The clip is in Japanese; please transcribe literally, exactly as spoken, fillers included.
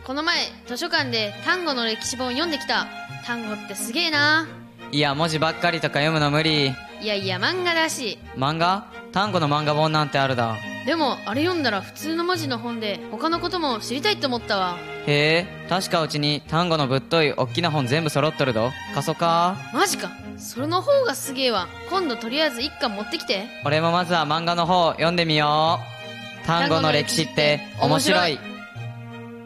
この前図書館で単語の歴史本読んできた。単語ってすげえな。 いや、文字ばっかりとか読むの無理。 いやいや、漫画だし。 漫画？単語の漫画本なんてあるだ。 でもあれ読んだら普通の文字の本で他のことも知りたいって思ったわ。 へえ、確かうちに単語のぶっといおっきな本全部揃っとるど。貸そか。 マジか。それの方がすげえわ。今度とりあえず一巻持ってきて。 俺もまずは漫画の方読んでみよう。単語の歴史って面白い。